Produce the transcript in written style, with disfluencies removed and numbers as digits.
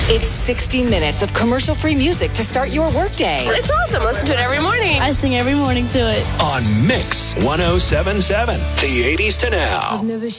It's 60 minutes of commercial-free music to start your workday. It's awesome. Listen to it every morning. I sing every morning to it. On Mix 107.7, the 80s to now.